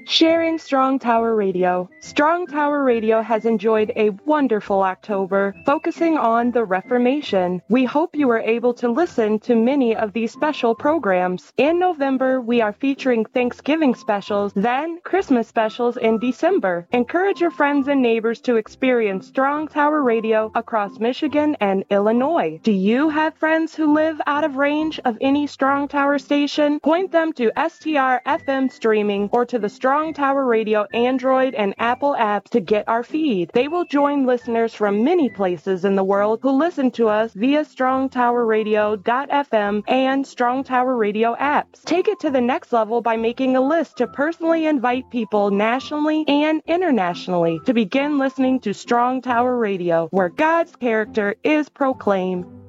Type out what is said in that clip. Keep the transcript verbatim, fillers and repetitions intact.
Sharing Strong Tower Radio. Strong Tower Radio has enjoyed a wonderful October, focusing on the Reformation. We hope you were able to listen to many of these special programs. In November, we are featuring Thanksgiving specials, then Christmas specials in December. Encourage your friends and neighbors to experience Strong Tower Radio across Michigan and Illinois. Do you have friends who live out of range of any Strong Tower station? Point them to S T R F M streaming or to the Strong Tower Radio Android and Apple apps to get our feed. They will join listeners from many places in the world who listen to us via strong tower radio dot f m and Strong Tower Radio apps. Take it to the next level by making a list to personally invite people nationally and internationally to begin listening to Strong Tower Radio, where God's character is proclaimed.